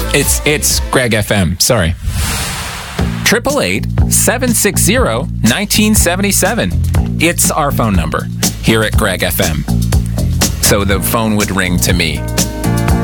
It's Greg FM. Sorry. 888-760-1977. It's our phone number here at Greg FM. So the phone would ring to me.